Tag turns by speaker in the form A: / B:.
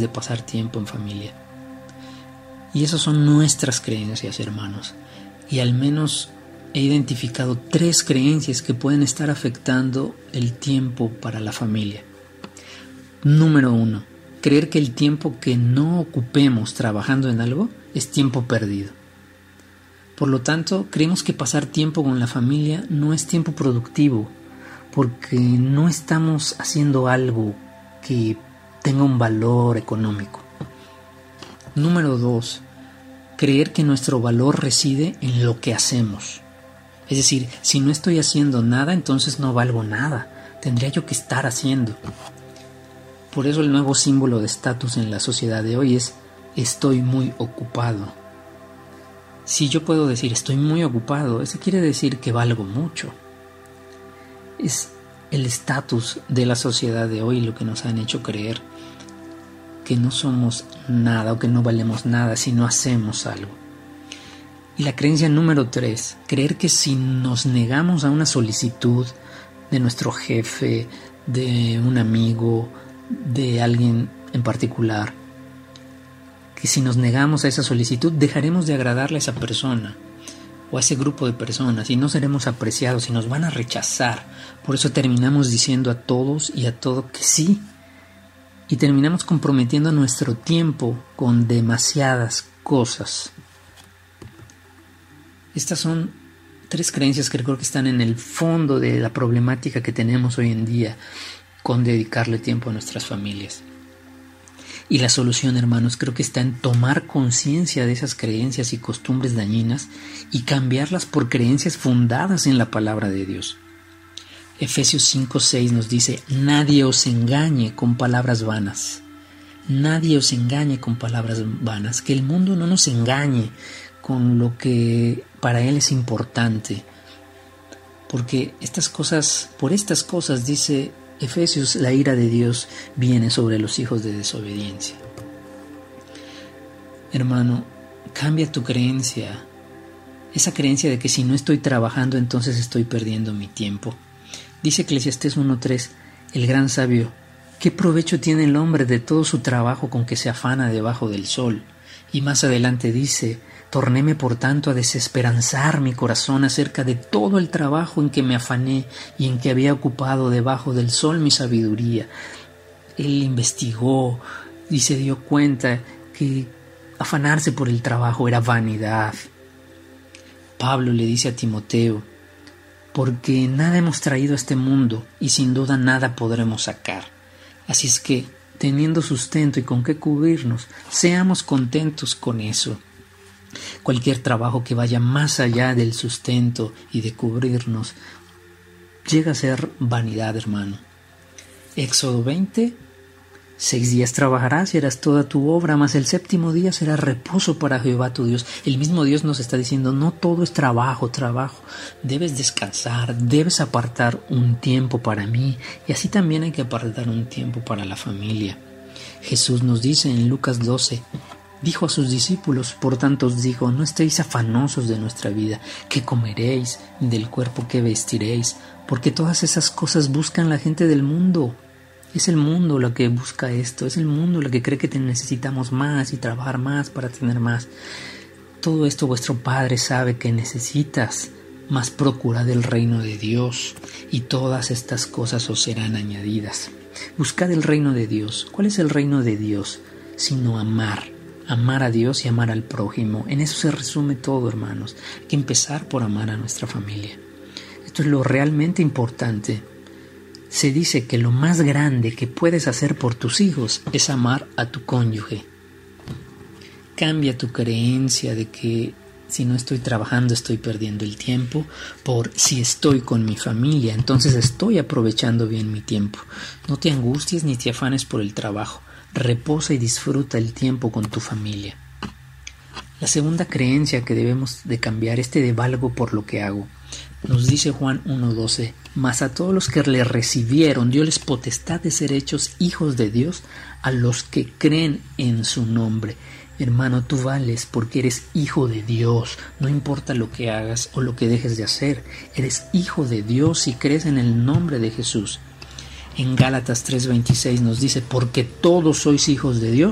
A: de pasar tiempo en familia. Y esas son nuestras creencias, hermanos. Y al menos he identificado 3 creencias que pueden estar afectando el tiempo para la familia. Número 1. Creer que el tiempo que no ocupemos trabajando en algo es tiempo perdido. Por lo tanto, creemos que pasar tiempo con la familia no es tiempo productivo, porque no estamos haciendo algo que tenga un valor económico. Número 2. Creer que nuestro valor reside en lo que hacemos. Es decir, si no estoy haciendo nada, entonces no valgo nada. Tendría yo que estar haciendo. Por eso el nuevo símbolo de estatus en la sociedad de hoy es estoy muy ocupado. Si yo puedo decir estoy muy ocupado, eso quiere decir que valgo mucho. Es el estatus de la sociedad de hoy lo que nos han hecho creer que no somos nada o que no valemos nada si no hacemos algo. Y la creencia número 3, creer que si nos negamos a una solicitud de nuestro jefe, de un amigo, de alguien en particular, que si nos negamos a esa solicitud dejaremos de agradarle a esa persona o a ese grupo de personas y no seremos apreciados y nos van a rechazar. Por eso terminamos diciendo a todos y a todo que sí y terminamos comprometiendo nuestro tiempo con demasiadas cosas. Estas son 3 creencias que creo que están en el fondo de la problemática que tenemos hoy en día con dedicarle tiempo a nuestras familias. Y la solución, hermanos, creo que está en tomar conciencia de esas creencias y costumbres dañinas y cambiarlas por creencias fundadas en la palabra de Dios. Efesios 5:6 nos dice: nadie os engañe con palabras vanas. Nadie os engañe con palabras vanas. Que el mundo no nos engañe con lo que para él es importante. Porque por estas cosas, dice Efesios, la ira de Dios viene sobre los hijos de desobediencia. Hermano, cambia tu creencia. Esa creencia de que si no estoy trabajando, entonces estoy perdiendo mi tiempo. Dice Eclesiastés 1:3, el gran sabio: ¿qué provecho tiene el hombre de todo su trabajo con que se afana debajo del sol? Y más adelante dice: tornéme por tanto a desesperanzar mi corazón acerca de todo el trabajo en que me afané y en que había ocupado debajo del sol mi sabiduría. Él investigó y se dio cuenta que afanarse por el trabajo era vanidad. Pablo le dice a Timoteo: porque nada hemos traído a este mundo y sin duda nada podremos sacar. Así es que, teniendo sustento y con qué cubrirnos, seamos contentos con eso. Cualquier trabajo que vaya más allá del sustento y de cubrirnos llega a ser vanidad, hermano. Éxodo 20: 6 días trabajarás y harás toda tu obra, mas el 7º día será reposo para Jehová tu Dios. El mismo Dios nos está diciendo: no todo es trabajo. Debes descansar, debes apartar un tiempo para mí, y así también hay que apartar un tiempo para la familia. Jesús nos dice en Lucas 12: dijo a sus discípulos: por tanto os digo, no estéis afanosos de nuestra vida, qué comeréis, ni del cuerpo qué vestiréis, porque todas esas cosas buscan la gente del mundo. Es el mundo lo que busca esto, es el mundo lo que cree que necesitamos más y trabajar más para tener más. Todo esto vuestro Padre sabe que necesitas, mas procurad el reino de Dios, y todas estas cosas os serán añadidas. Buscad el reino de Dios. ¿Cuál es el reino de Dios? Sino amar a Dios y amar al prójimo. En eso se resume todo, hermanos. Hay que empezar por amar a nuestra familia. Esto es lo realmente importante. Se dice que lo más grande que puedes hacer por tus hijos es amar a tu cónyuge. Cambia tu creencia de que si no estoy trabajando estoy perdiendo el tiempo por si estoy con mi familia, entonces estoy aprovechando bien mi tiempo. No te angusties ni te afanes por el trabajo. Reposa y disfruta el tiempo con tu familia. La segunda creencia que debemos de cambiar es de valgo por lo que hago. Nos dice Juan 1:12: mas a todos los que le recibieron dioles potestad de ser hechos hijos de Dios, a los que creen en su nombre. Hermano, tú vales porque eres hijo de Dios. No importa lo que hagas o lo que dejes de hacer, eres hijo de Dios si crees en el nombre de Jesús. En Gálatas 3:26 nos dice: porque todos sois hijos de Dios